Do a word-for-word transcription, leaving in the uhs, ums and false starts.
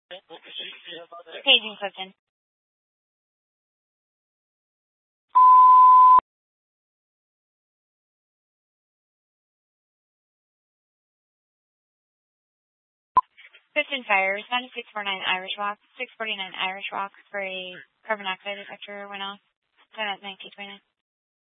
Paging Clifton. Clifton Fire, respond to six forty-nine Irish Walk. six forty-nine Irish Walk for a carbon monoxide detector went off. ten at nineteen twenty-nine.